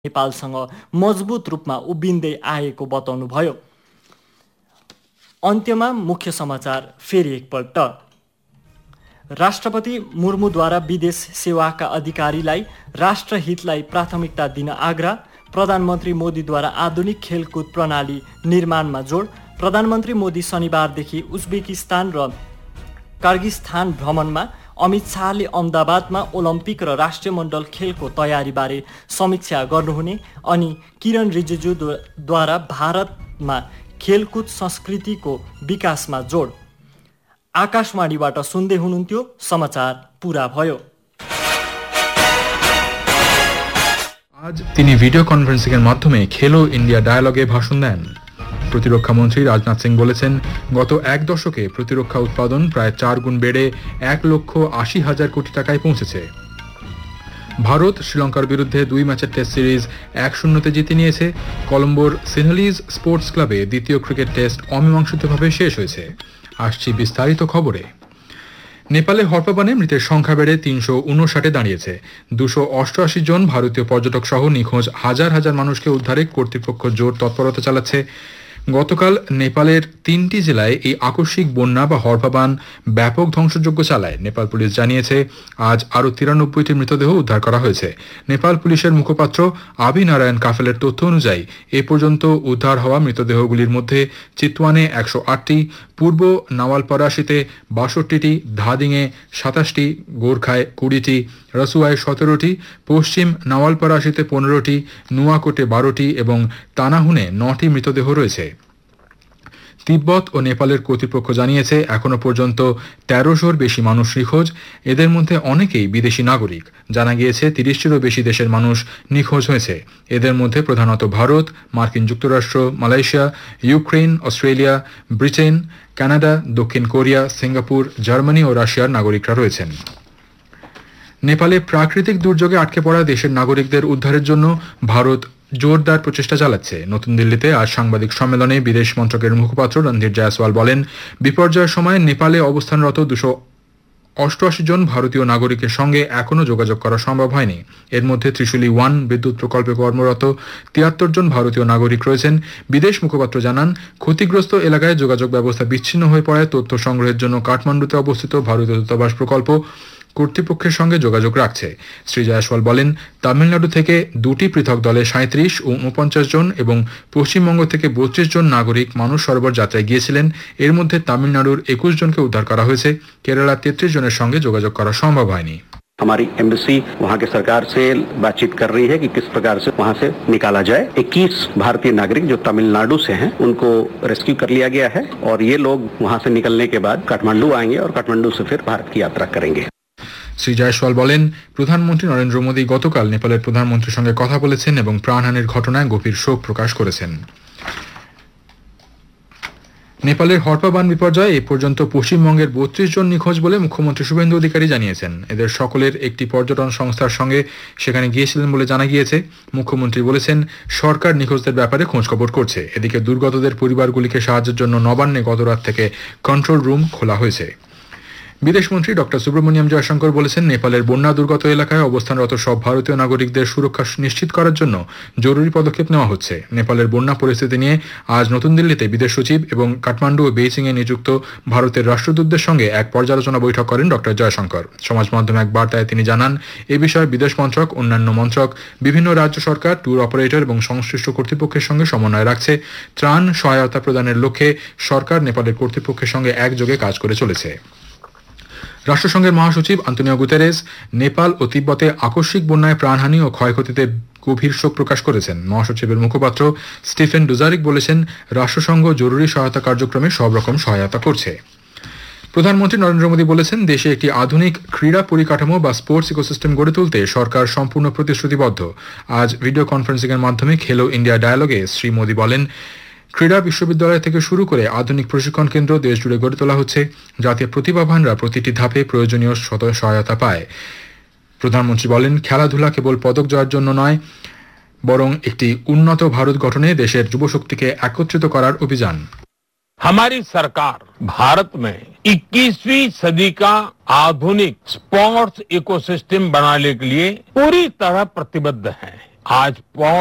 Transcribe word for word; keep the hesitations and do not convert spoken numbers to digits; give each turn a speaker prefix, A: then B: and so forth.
A: नेपालसँग मजबुत रूपमा उभिँदै आएको बताउनुभयो। अन्त्यमा मुख्य समाचार फेरि एकपल्ट। राष्ट्रपति मुर्मुद्वारा विदेश सेवाका अधिकारीलाई राष्ट्रहितलाई प्राथमिकता दिन आग्रह। प्रधानमन्त्री मोदीद्वारा आधुनिक खेलकुद प्रणाली निर्माणमा जोड। प्रधानमन्त्री मोदी शनिबारदेखि उज्बेकिस्तान र किर्गिस्तान भ्रमणमा। अमित शाहले अहमदाबादमा ओलम्पिक र राष्ट्रमण्डल खेलको तयारीबारे समीक्षा गर्नुहुने। अनि किरण रिजिजुद्वारा भारतमा खेलकुद संस्कृतिको विकासमा जोड। आकाशवाणीबाट सुन्दै हुनुहुन्थ्यो। समाचार पूरा भयो।
B: আজ তিনি ভিডিও কনফারেন্সিংয়ের মাধ্যমে খেলো ইন্ডিয়া ডায়ালগে ভাষণ দেন। প্রতিরক্ষা মন্ত্রী রাজনাথ সিং বলেছেন, গত এক দশকে প্রতিরক্ষা উৎপাদন প্রায় চার গুণ বেড়ে এক লক্ষ আশি হাজার কোটি টাকায় পৌঁছেছে। ভারত শ্রীলঙ্কার বিরুদ্ধে দুই ম্যাচের টেস্ট সিরিজ এক শূন্যতে জিতে নিয়েছে। কলম্বোর সিনহালিজ স্পোর্টস ক্লাবে দ্বিতীয় ক্রিকেট টেস্ট অমীমাংসিতভাবে শেষ হয়েছে। আসছি বিস্তারিত খবরে। নেপালে হরপাবানে মৃতের সংখ্যা বেড়ে তিনশো উনষাটে দাঁড়িয়েছে। দুশো অষ্টআশি জন ভারতীয় পর্যটক সহ নিখোঁজ হাজার হাজার মানুষকে উদ্ধারে কর্তৃপক্ষ জোর তৎপরতা চালাচ্ছে। গতকাল নেপালের তিনটি জেলায় এই আকস্মিক বন্যা বা হরপাবান ব্যাপক ধ্বংসযজ্ঞ চালায়। নেপাল পুলিশ জানিয়েছে, আজ আরও তিরানব্বইটি মৃতদেহ উদ্ধার করা হয়েছে। নেপাল পুলিশের মুখপাত্র আবি নারায়ণ কাফেলের তথ্য অনুযায়ী এ পর্যন্ত উদ্ধার হওয়া মৃতদেহগুলির মধ্যে চিতওয়ানে একশো আটটি, পূর্ব নাওয়ালপরাসিতে বাষট্টিটি, ধাদিংয়ে সাতাশটি, গোর্খায় কুড়িটি, রসুয়ায় সতেরোটি, পশ্চিম নাওয়ালপরাসিতে পনেরোটি, নুয়াকোটে বারোটি এবং তানাহুনে নটি মৃতদেহ রয়েছে। তিব্বত ও নেপালের কর্তৃপক্ষ জানিয়েছে, এখনো পর্যন্ত তেরোশোর বেশি মানুষ নিখোঁজ। এদের মধ্যে অনেকেই বিদেশি নাগরিক। জানা গিয়েছে তিরিশটিরও বেশি দেশের মানুষ নিখোঁজ হয়েছে। এদের মধ্যে প্রধানত ভারত, মার্কিন যুক্তরাষ্ট্র, Malaysia, Ukraine, Australia, Britain, Canada, দক্ষিণ কোরিয়া, সিঙ্গাপুর, জার্মানি ও রাশিয়ার নাগরিকরা রয়েছেন। নেপালে প্রাকৃতিক দুর্যোগে আটকে পড়া দেশের নাগরিকদের উদ্ধারের জন্য ভারত জোরদার প্রচেষ্টা চালাচ্ছে। নতুন দিল্লিতে আজ সাংবাদিক সম্মেলনে বিদেশ মন্ত্রকের মুখপাত্র রণধীর জয়সওয়াল বলেন, বিপর্যয়ের সময় নেপালে অবস্থানরত দুশো অষ্টআশি জন ভারতীয় নাগরিকের সঙ্গে এখনও যোগাযোগ করা সম্ভব হয়নি। এর মধ্যে ত্রিশুলি ওয়ান বিদ্যুৎ প্রকল্পে কর্মরত তিয়াত্তর জন ভারতীয় নাগরিক রয়েছেন। বিদেশ মুখপাত্র জানান, ক্ষতিগ্রস্ত এলাকায় যোগাযোগ ব্যবস্থা বিচ্ছিন্ন হয়ে পড়ায় তথ্য সংগ্রহের জন্য কাঠমান্ডুতে অবস্থিত ভারতীয় দূতাবাস প্রকল্প কর্তৃপক্ষের সঙ্গে যোগাযোগ রাখছে। শ্রী জয়সওয়াল বলেন, তামিলনাড়ু থেকে দুটি পৃথক দলে সাঁত্রিশ ও উনপঞ্চাশ জন এবং পশ্চিমবঙ্গ থেকে বত্রিশ জন নাগরিক মানুষ সরোবর যাত্রায় গিয়েছিলেন। এর মধ্যে তামিলনাড়ুর একুশ জনকে উদ্ধার করা হয়েছে। কেরালার তেত্রিশ জনের সঙ্গে যোগাযোগ করা সম্ভব হয়নি।
C: हमारी एम्बेसी वहाँ के सरकार से बातचीत कर रही है कि किस प्रकार से वहाँ से निकाला जाए। इक्कीस भारतीय नागरिक जो तमिलनाडु से हैं उनको रेस्क्यू कर लिया गया है और ये लोग वहाँ से निकलने के बाद काठमांडू आएंगे और काठमांडू से फिर भारत की यात्रा करेंगे।
B: শ্রী জয়সওয়াল বলেন, প্রধানমন্ত্রী নরেন্দ্র মোদী গতকাল নেপালের প্রধানমন্ত্রীর সঙ্গে কথা বলেছেন এবং প্রাণহানির ঘটনায় গভীর শোক প্রকাশ করেছেন। নেপালের হরপাবান বিপর্যয়ে এ পর্যন্ত পশ্চিমবঙ্গের বত্রিশ জন নিখোঁজ বলে মুখ্যমন্ত্রী শুভেন্দু অধিকারী জানিয়েছেন। এদের সকলের একটি পর্যটন সংস্থার সঙ্গে সেখানে গিয়েছিলেন বলে জানা গিয়েছে। মুখ্যমন্ত্রী বলেছেন, সরকার নিখোঁজদের ব্যাপারে খোঁজখবর করছে। এদিকে দুর্গতদের পরিবারগুলিকে সাহায্যের জন্য নবান্নে গতরাত থেকে কন্ট্রোল রুম খোলা হয়েছে। বিদেশমন্ত্রী ডক্টর সুব্রমণিয়াম জয়শঙ্কর বলেছেন, নেপালের বন্যা দুর্গত এলাকায় অবস্থানরত সব ভারতীয় নাগরিকদের সুরক্ষা নিশ্চিত করার জন্য জরুরি পদক্ষেপ নেওয়া হচ্ছে। নেপালের বন্যা পরিস্থিতি নিয়ে আজ নতুন দিল্লিতে বিদেশ সচিব এবং কাঠমান্ডু ও বেইজিংয়ে নিযুক্ত ভারতের রাষ্ট্রদূতদের সঙ্গে এক পর্যালোচনা বৈঠক করেন ডক্টর জয়শঙ্কর। সমাজ মাধ্যমে এক বার্তায় তিনি জানান, এ বিষয়ে বিদেশ মন্ত্রক, অন্যান্য মন্ত্রক, বিভিন্ন রাজ্য সরকার, ট্যুর অপারেটর এবং সংশ্লিষ্ট কর্তৃপক্ষের সঙ্গে সমন্বয় রাখছে। ত্রাণ সহায়তা প্রদানের লক্ষ্যে সরকার নেপালের কর্তৃপক্ষের সঙ্গে একযোগে কাজ করে চলেছে। রাষ্ট্রসংঘের মহাসচিব আন্তোনিও গুতেরেস নেপাল ও তিব্বতে আকস্মিক বন্যায় প্রাণহানি ও ক্ষয়ক্ষতিতে গভীর শোক প্রকাশ করেছেন। মহাসচিবের মুখপাত্র স্টিফেন ডুজারিক বলেছেন, রাষ্ট্রসংঘ জরুরি সহায়তা কার্যক্রমে সব রকম সহায়তা করছে। প্রধানমন্ত্রী নরেন্দ্র মোদী বলেছেন, দেশে একটি আধুনিক ক্রীড়া পরিকাঠামো বা স্পোর্টস ইকোসিস্টেম গড়ে তুলতে সরকার সম্পূর্ণ প্রতিশ্রুতিবদ্ধ। আজ ভিডিও কনফারেন্সিংয়ের মাধ্যমে খেলো ইন্ডিয়া ডায়ালগে শ্রী মোদী বলেন, ক্রীড়া বিশ্ববিদ্যালয় থেকে শুরু করে আধুনিক প্রশিক্ষণ কেন্দ্র দেশ জুড়ে গড়ে তোলা হচ্ছে, যাতে প্রতিভাবানরা প্রতিটি ধাপে প্রয়োজনীয় সহায়তা পায়। প্রধানমন্ত্রী বলেন, খেলাধুলা কেবল পদক জয়ের জন্য নয়, বরং একটি উন্নত ভারত গঠনে দেশের যুবশক্তিকে একত্রিত করার অভিযান।
D: हमारी सरकार भारत में इक्कीसवीं सदी का आधुनिक स्पोर्ट्स इकोसिस्टम बनाने के लिए पूरी तरह प्रतिबद्ध है। आज पौष